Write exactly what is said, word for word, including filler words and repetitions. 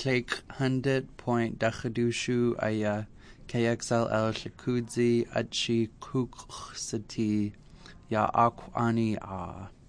Clake hundred point Dachadushu Aya K X L L Shakudzi Achi Kuksati Ya Akwani A.